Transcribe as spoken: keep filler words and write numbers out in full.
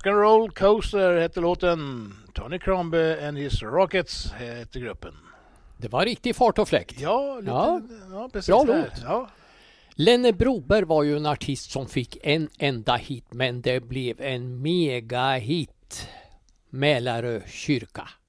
Rock'n'Roll Coaster hette låten. Tony Crombie and his Rockets hette gruppen. Det var riktig fart och fläkt. Ja, lite, Ja. ja precis. Bra här. låt. Ja. Lenne Broberg var ju en artist som fick en enda hit, men det blev en mega hit. Mälarö kyrka.